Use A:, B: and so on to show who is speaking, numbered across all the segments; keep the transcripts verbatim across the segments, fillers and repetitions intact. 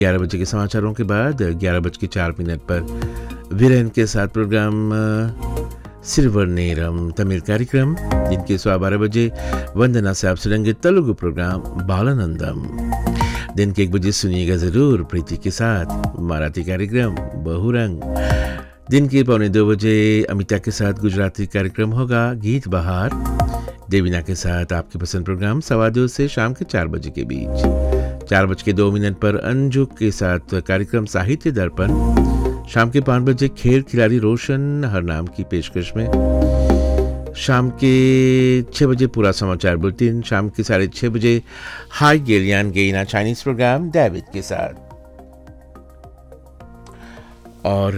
A: ग्यारह बजे के समाचारों के बाद ग्यारह बज के चार मिनट पर वीरेन के साथ प्रोग्राम सिल्वर नेरम तमिल कार्यक्रम। दिन के सवा बारह बजे वंदना से आप सुनेंगे तेलुगु प्रोग्राम बालानंदम। दिन के एक बजे सुनिएगा जरूर प्रीति के साथ मराठी कार्यक्रम बहुरंग। दिन के पौने दो बजे अमिता के साथ गुजराती कार्यक्रम होगा गीत बहार। देवीना के साथ आपके पसंद प्रोग्राम सवा दो से शाम के चार बजे के बीच। चार बज के दो मिनट पर अंजू के साथ कार्यक्रम साहित्य दर्पण। शाम के पाँच बजे खेल खिलाड़ी रोशन हर नाम की पेशकश में। शाम के छः बजे पूरा समाचार बुलेटिन। शाम के साढ़े छः बजे हाई गेलियान गेइना चाइनीज प्रोग्राम डेविड के साथ। और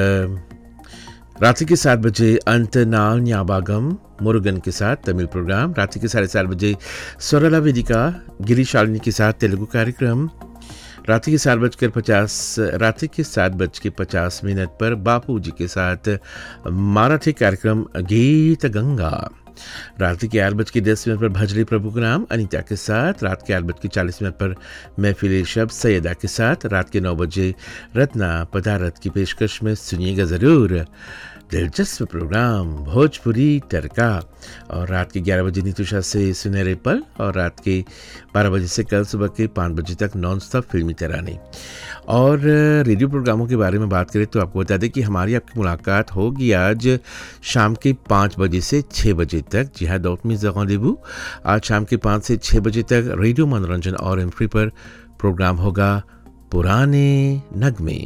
A: रात्रि के सात बजे अंतनाल न्याबागम मुरुगन के साथ तमिल प्रोग्राम। रात्रि के साढ़े सात बजे स्वरला वेदिका गिरीशालिनी के साथ तेलुगु कार्यक्रम। रात्रि के सात बजकर पचास रात्रि के सात बज के पचास मिनट पर बापू जी के साथ मराठी कार्यक्रम गीत गंगा। रात्रि के आठ बज के दस मिनट पर भजली प्रभु का नाम अनीता के साथ। रात के आठ बज के चालीस मिनट पर महफिल शब सैयदा के साथ। रात के नौ बजे रत्ना पदारत की पेशकश में सुनिएगा ज़रूर दिलचस्प प्रोग्राम भोजपुरी तड़का। और रात के ग्यारह बजे नितुषा से सुनहरे पल। और रात के बारह बजे से कल सुबह के पाँच बजे तक नॉन स्टॉप फिल्मी तराने। और रेडियो प्रोग्रामों के बारे में बात करें तो आपको बता दें कि हमारी आपकी मुलाकात होगी आज शाम के पाँच बजे से छः बजे तक। जी हाँ, डॉट मी जगह आज शाम के पाँच से छः बजे तक रेडियो मनोरंजन और एम फ्री पर प्रोग्राम होगा पुराने नगमे।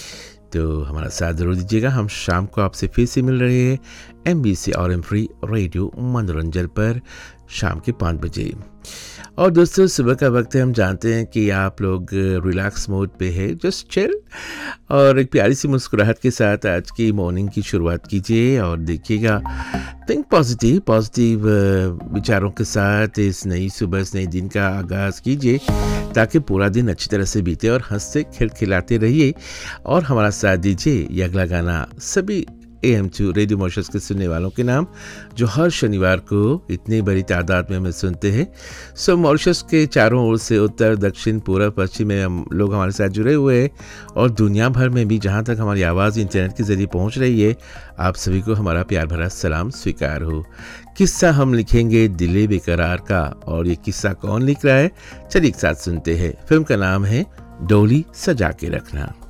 A: तो हमारा साथ जरूर दीजिएगा। हम शाम को आपसे फिर से मिल रहे हैं एम बी सी और एम फ्री रेडियो मनोरंजन पर शाम के पाँच बजे। और दोस्तों, सुबह का वक्त है, हम जानते हैं कि आप लोग रिलैक्स मोड पे है, जस्ट चिल और एक प्यारी सी मुस्कुराहट के साथ आज की मॉर्निंग की शुरुआत कीजिए। और देखिएगा, थिंक पॉजिटिव पॉजिटिव विचारों के साथ इस नई सुबह इस नई दिन का आगाज़ कीजिए ताकि पूरा दिन अच्छी तरह से बीते और हंसते खिलखिलाते रहिए। और हमारा साथ दीजिए। ये अगला गाना सभी A M to radio Mauritius के सुनने वालों के नाम जो हर शनिवार को इतनी बड़ी तादाद में हमें सुनते हैं। सो मॉरिशस के चारों ओर से उत्तर दक्षिण पूर्व पश्चिम में हम लोग हमारे साथ जुड़े हुए हैं। और दुनिया भर में भी जहाँ तक हमारी आवाज़ इंटरनेट के ज़रिए पहुँच रही है, आप सभी को हमारा प्यार भरा सलाम स्वीकार हो। किस्सा हम लिखेंगे दिले बेकरार का। और ये किस्सा कौन लिख रहा है, चलिए एक साथ सुनते हैं। फिल्म का नाम है डोली सजा के रखना।